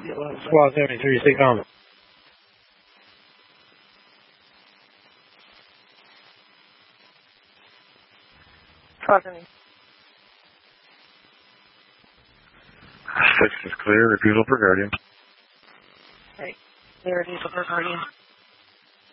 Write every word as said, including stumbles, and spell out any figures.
Squad seventy-three, stay calm. Squad seventy. Six is clear. Refusal for Guardian. Right. Clear refusal for Guardian.